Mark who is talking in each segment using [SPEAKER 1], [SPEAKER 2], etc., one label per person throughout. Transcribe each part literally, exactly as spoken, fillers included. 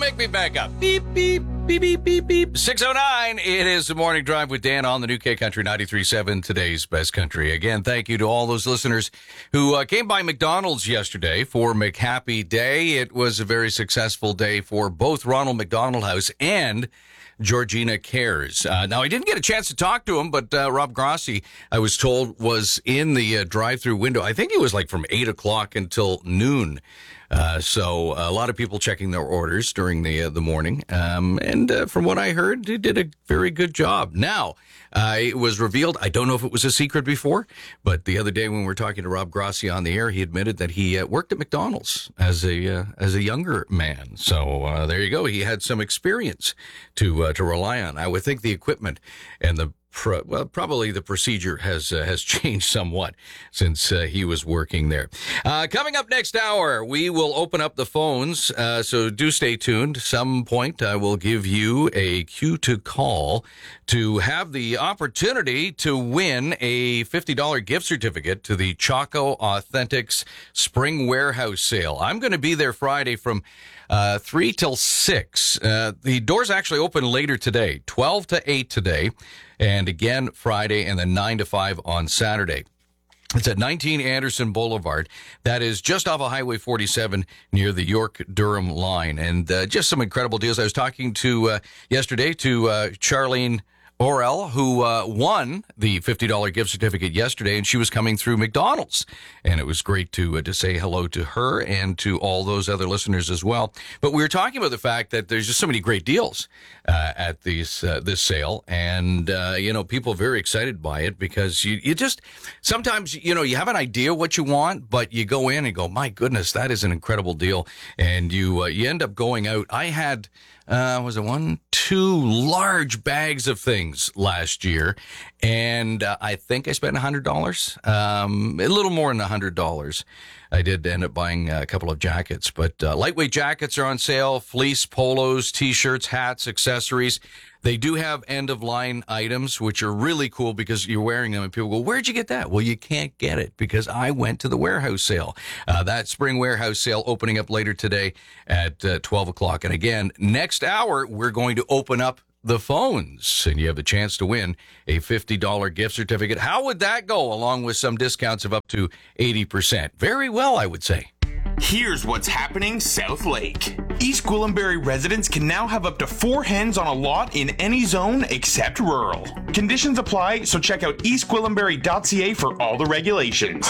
[SPEAKER 1] make me back up. Beep, beep, beep, beep, beep, beep. six oh nine, it is the Morning Drive with Dan on the new K Country ninety-three point seven, today's best country. Again, thank you to all those listeners who uh, came by McDonald's yesterday for McHappy Day. It was a very successful day for both Ronald McDonald House and Georgina Cares. Uh, now, I didn't get a chance to talk to him, but uh, Rob Grossi, I was told, was in the uh, drive-through window. I think it was like from eight o'clock until noon. Uh, so a lot of people checking their orders during the uh, the morning. Um, and uh, from what I heard, he did a very good job. Now, uh, it was revealed, I don't know if it was a secret before, but the other day when we were talking to Rob Grossi on the air, he admitted that he uh, worked at McDonald's as a uh, as a younger man. So uh, there you go. He had some experience to uh, to rely on. I would think the equipment and the Pro, well, probably the procedure has uh, has changed somewhat since uh, he was working there. Uh, coming up next hour, we will open up the phones, uh, so do stay tuned. Some point, I will give you a cue to call to have the opportunity to win a fifty dollars gift certificate to the Choco Authentics Spring Warehouse Sale. I'm going to be there Friday from uh, three till six. Uh, the doors actually open later today, twelve to eight today. And again, Friday, and then nine to five on Saturday. It's at nineteen Anderson Boulevard. That is just off of Highway forty-seven near the York-Durham line. And uh, just some incredible deals. I was talking to uh, yesterday to uh, Charlene Orell, who uh, won the fifty dollars gift certificate yesterday, and she was coming through McDonald's. And it was great to uh, to say hello to her and to all those other listeners as well. But we were talking about the fact that there's just so many great deals uh, at these uh, this sale, and uh, you know, people are very excited by it because you you just sometimes you know you have an idea what you want, but you go in and go, my goodness, that is an incredible deal, and you uh, you end up going out. I had. Uh, was it one, two large bags of things last year, and uh, I think I spent one hundred dollars, um, a little more than one hundred dollars. I did end up buying a couple of jackets, but uh, lightweight jackets are on sale, fleece, polos, T-shirts, hats, accessories. They do have end-of-line items, which are really cool because you're wearing them and people go, where'd you get that? Well, you can't get it because I went to the warehouse sale. Uh, that spring warehouse sale opening up later today at uh, twelve o'clock. And again, next hour, we're going to open up the phones, and you have the chance to win a fifty dollars gift certificate. How would that go, along with some discounts of up to eighty percent? Very well, I would say.
[SPEAKER 2] Here's what's happening South Lake. East Gwillimbury residents can now have up to four hens on a lot in any zone except rural. Conditions apply, so check out east gwillimbury dot c a for all the regulations.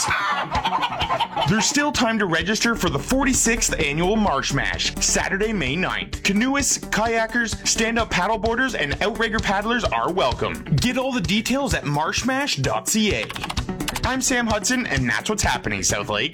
[SPEAKER 2] There's still time to register for the forty-sixth Annual Marsh Mash, Saturday, May ninth. Canoeists, kayakers, stand-up paddleboarders, and outrigger paddlers are welcome. Get all the details at marsh mash dot c a. I'm Sam Hudson, and that's what's happening South Lake.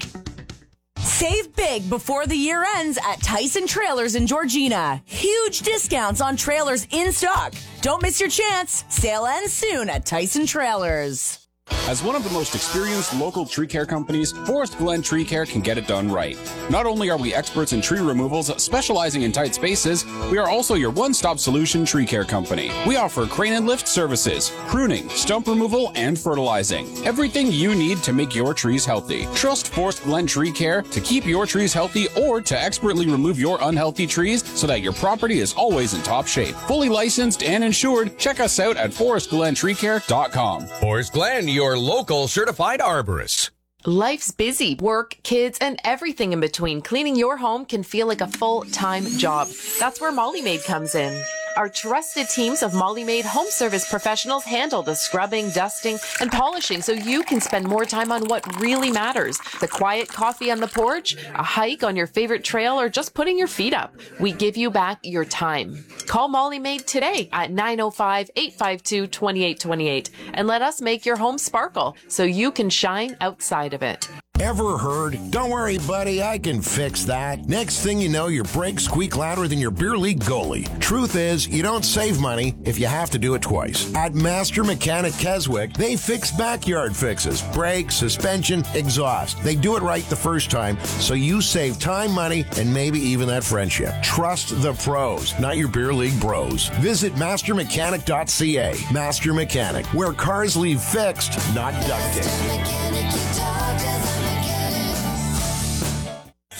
[SPEAKER 3] Save big before the year ends at Tyson Trailers in Georgina. Huge discounts on trailers in stock. Don't miss your chance. Sale ends soon at Tyson Trailers.
[SPEAKER 4] As one of the most experienced local tree care companies, Forest Glen Tree Care can get it done right. Not only are we experts in tree removals specializing in tight spaces, we are also your one-stop solution tree care company. We offer crane and lift services, pruning, stump removal, and fertilizing. Everything you need to make your trees healthy. Trust Forest Glen Tree Care to keep your trees healthy or to expertly remove your unhealthy trees so that your property is always in top shape. Fully licensed and insured, check us out at forest glen tree care dot com.
[SPEAKER 1] Forest Glen, your local certified arborist.
[SPEAKER 5] Life's busy. Work, kids, and everything in between. Cleaning your home can feel like a full-time job. That's where Molly Maid comes in. Our trusted teams of Molly Maid home service professionals handle the scrubbing, dusting, and polishing so you can spend more time on what really matters. The quiet coffee on the porch, a hike on your favorite trail, or just putting your feet up. We give you back your time. Call Molly Maid today at nine oh five, eight five two, two eight two eight and let us make your home sparkle so you can shine outside of it.
[SPEAKER 6] Ever heard? Don't worry, buddy, I can fix that. Next thing you know, your brakes squeak louder than your beer league goalie. Truth is, you don't save money if you have to do it twice. At Master Mechanic Keswick, they fix backyard fixes, brakes, suspension, exhaust. They do it right the first time, so you save time, money, and maybe even that friendship. Trust the pros, not your beer league bros. Visit master mechanic dot c a. Master Mechanic, where cars leave fixed, not duct tape.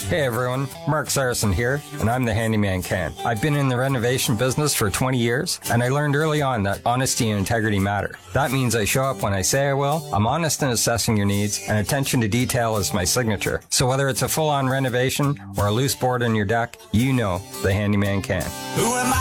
[SPEAKER 7] Hey everyone, Mark Saracen here, and I'm the Handyman Can. I've been in the renovation business for twenty years, and I learned early on that honesty and integrity matter. That means I show up when I say I will, I'm honest in assessing your needs, and attention to detail is my signature. So whether it's a full-on renovation or a loose board in your deck, you know the Handyman Can.
[SPEAKER 8] Who am I?